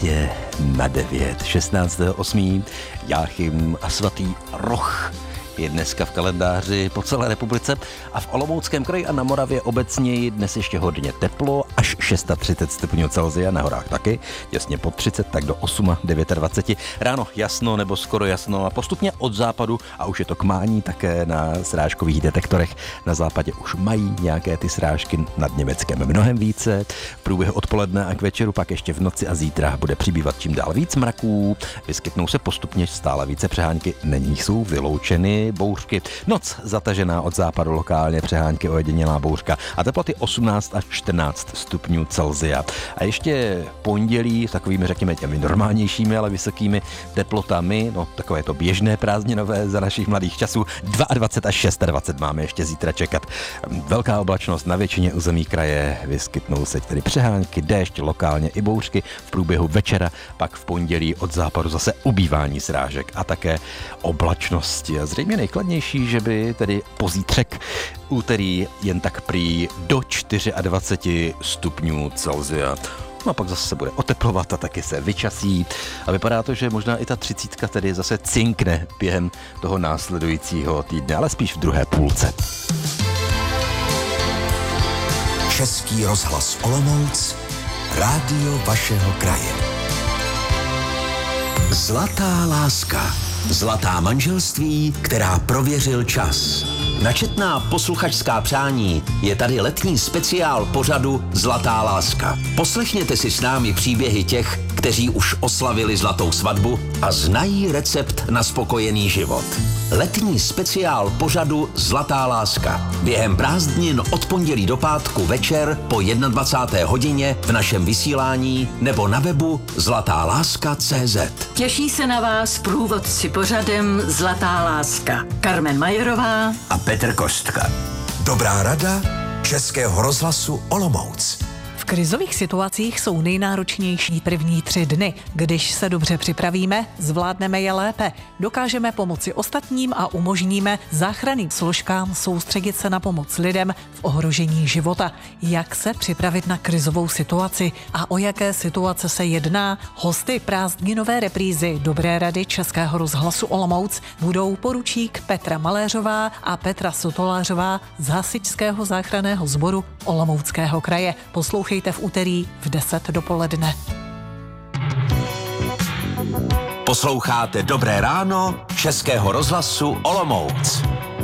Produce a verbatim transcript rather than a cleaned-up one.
pozdě na devět. šestnáctého osmého Jáchym a svatý Roch je dneska v kalendáři po celé republice a v Olomouckém kraji a na Moravě obecně dnes ještě hodně teplo, až třicet šest stupňů Celsia, na horách taky, těsně pod třicet, tak do osm, dvacet devět. Ráno jasno nebo skoro jasno a postupně od západu, a už je to k mání také na srážkových detektorech. Na západě už mají nějaké ty srážky, nad Německem mnohem více. V průběhu odpoledne a k večeru pak ještě v noci a zítra bude přibývat čím dál víc mraků, vyskytnou se postupně stále více přehánky, není jsou vyloučeny bouřky. Noc zatažená od západu, lokálně přehánky, ojedinělá bouřka a teploty osmnáct až čtrnáct stupňů Celsia. A ještě pondělí s takovými, řekněme, těmi normálnějšími, ale vysokými teplotami, no takové to běžné prázdninové za našich mladých časů, dvacet dva až dvacet šest máme ještě zítra čekat. Velká oblačnost na většině území kraje, vyskytnou se tedy přehánky, déšť, lokálně i bouřky v průběhu večera, pak v pondělí od západu zase ubývání srážek a také oblačnosti. A zřejmě nejkladnější, že by tedy pozítřek úterý jen tak prý do dvacet čtyři stupňů Celsia. No a pak zase se bude oteplovat a taky se vyčasí. A vypadá to, že možná i ta třicítka tedy zase cinkne během toho následujícího týdne, ale spíš v druhé půlce. Český rozhlas Olomouc, rádio vašeho kraje. Zlatá láska. Zlatá manželství, která prověřil čas. Na četná posluchačská přání je tady letní speciál pořadu Zlatá láska. Poslechněte si s námi příběhy těch, kteří už oslavili zlatou svatbu a znají recept na spokojený život. Letní speciál pořadu Zlatá láska. Během prázdnin od pondělí do pátku večer po dvacáté jedné hodině v našem vysílání nebo na webu zlatá láska tečka cé zet. Těší se na vás průvodci pořadem Zlatá láska. Karmen Majerová a Petr Kostka. Dobrá rada Českého rozhlasu Olomouc. V krizových situacích jsou nejnáročnější první tři dny. Když se dobře připravíme, zvládneme je lépe. Dokážeme pomoci ostatním a umožníme záchranným složkám soustředit se na pomoc lidem v ohrožení života. Jak se připravit na krizovou situaci a o jaké situace se jedná? Hosty prázdninové reprízy Dobré rady Českého rozhlasu Olomouc budou poručík Petra Maléřová a Petra Sotolářová z Hasičského záchranného sboru Olomouckého kraje. Poslouchejte v úterý v deset dopoledne. Posloucháte Dobré ráno Českého rozhlasu Olomouc.